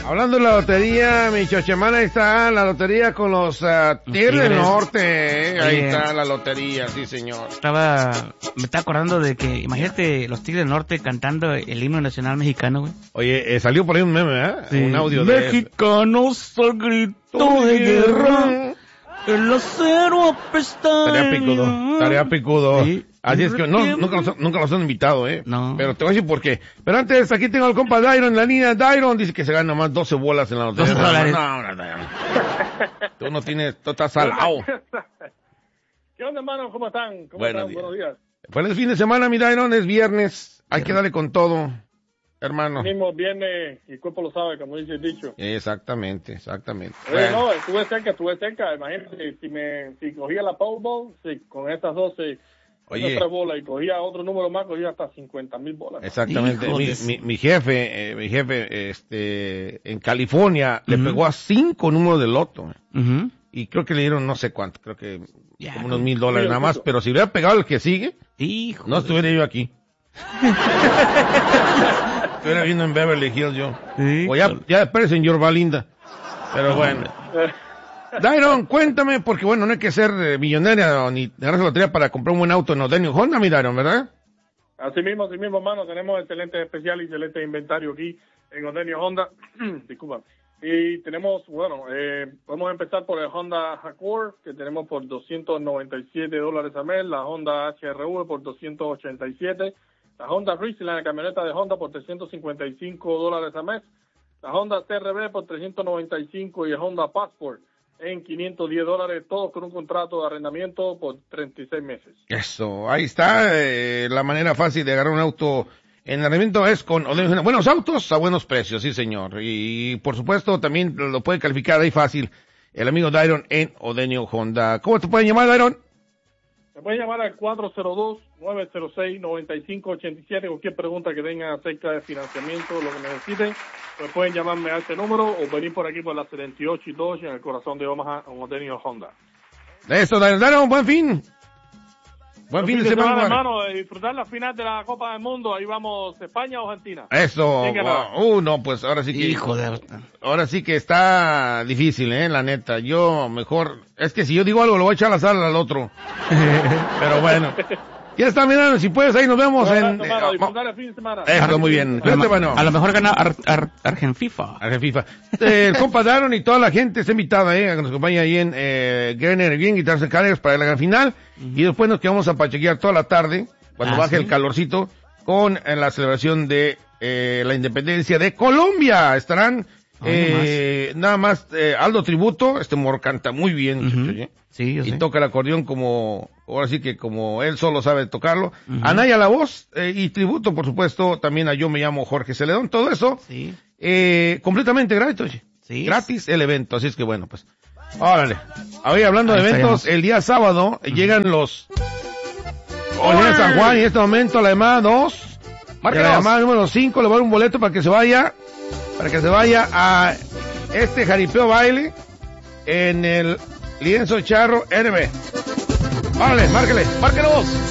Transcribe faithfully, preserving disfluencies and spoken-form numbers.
Hablando de la lotería, mi chochemana, ahí está la lotería con los uh, Tigres del Norte, eh. Ahí Oye, está la lotería, sí señor. Estaba, me estaba acordando de que, imagínate los Tigres del Norte cantando el himno nacional mexicano, güey. Oye, eh, salió por ahí un meme, ¿eh? Sí. Un audio de... Mexicanos al grito de guerra, el acero apesta. Tarea picudo, tarea picudo. Sí. Así es que no, nunca los, nunca los han invitado, ¿eh? No. Pero te voy a decir por qué. Pero antes, aquí tengo al compa Dairon en la línea. Dairon dice que se gana más doce bolas en la lotería. doce dólares. No, no, no, no. Tú no tienes, tú estás salado. ¿Qué onda, hermano? ¿Cómo están? ¿Cómo Buenos están? días. Buenos días. Feliz fin de semana, mi Dairon. Es viernes. Hay que darle con todo, hermano. Mismo viernes, y el cuerpo lo sabe, como dice el dicho. Exactamente, exactamente. Oye, Bueno. no, estuve cerca, estuve cerca. Imagínate, si me si cogía la Powerball, si con estas doce, Oye. otras bolas, y cogía otro número más, cogía hasta cincuenta mil bolas. Exactamente. Hijo Mi, de- mi, mi jefe, eh, mi jefe, este, en California, le Ujú. pegó a cinco números de loto. Ujú. Y creo que le dieron no sé cuánto, creo que Ya, como unos mil dólares sí, nada más. justo. Pero si hubiera pegado el que sigue, Hijo. no de- estuviera yo aquí. Estuviera viendo en Beverly Hills yo. Sí, O ya, claro. ya después en Yorba Linda. Pero bueno. Eh, Dairon, cuéntame, porque bueno, no hay que ser eh, millonaria ni ganarse la lotería para comprar un buen auto en Odenio Honda, mi Dairon, ¿verdad? Así mismo, así mismo, hermano, tenemos excelente especial y excelente inventario aquí en Odenio Honda. Disculpa. Y tenemos, bueno, eh, podemos empezar por el Honda Accord, que tenemos por doscientos noventa y siete dólares al mes, la Honda H R V por doscientos ochenta y siete, la Honda Ridgeline, la camioneta de Honda, por trescientos cincuenta y cinco dólares al mes, la Honda C R V por trescientos noventa y cinco y el Honda Passport en quinientos diez dólares, todos con un contrato de arrendamiento por treinta y seis meses. Eso, ahí está, eh, la manera fácil de agarrar un auto en arrendamiento es con Odenio Honda. Buenos autos a buenos precios, sí señor. Y por supuesto también lo puede calificar ahí fácil el amigo Dairon en Odenio Honda. ¿Cómo te pueden llamar, Dairon? Me pueden llamar al cuatro cero dos, nueve cero seis, nueve cinco ocho siete, cualquier pregunta que tengan acerca de financiamiento, lo que necesiten, pues pueden llamarme a este número o venir por aquí por la setenta y ocho y dos en el corazón de Omaha, en Odenio Honda. Eso, Dairon, Dairon, buen fin. Buen fin de semana. hermano, eh, disfrutar la final de la Copa del Mundo, ahí vamos, España o Argentina. Eso, ¿Quién ganará? wow. uh, no, pues ahora sí que, Hijo de... ahora sí que está difícil, eh, la neta. Yo mejor, es que si yo digo algo, lo voy a echar a la sala al otro. Pero bueno. Ya está, mirando, si puedes, ahí nos vemos Un en... abrazo, hermano, eh, disfrutar el fin de semana. Eso, muy bien. A lo, Cuídate, me- bueno. a lo mejor gana Ar, Ar, Argenfifa. Argenfifa. Eh, el compa Daron y toda la gente está invitada, eh, a que nos acompañe ahí en, eh, Gerner Bien, Guitarras and Carriers para la gran final. Y después nos quedamos a pachequear toda la tarde, cuando Ah, baje ¿sí? el calorcito, con eh, la celebración de, eh, la independencia de Colombia. Estarán, Ay, eh, nada más, eh, Aldo Tributo, este mor canta muy bien, Ujú. muchacho, ¿eh? Sí, yo Y sé. toca el acordeón como, ahora sí que como él solo sabe tocarlo. Ujú. Anaya la voz, eh, y tributo, por supuesto, también a Yo me llamo Jorge Celedón, todo eso, Sí, eh, completamente gratis, oye. sí. Gratis el evento, así es que bueno, pues. Órale. Hoy hablando de Ahí eventos, estaremos. el día sábado eh, llegan los Oleadas San Juan y en este momento la llamada dos. Marca Y a la dos. llamada número cinco le voy a dar un boleto para que se vaya, para que se vaya a este jaripeo baile en el Lienzo Charro N B. Órale, márquele, márquele vos.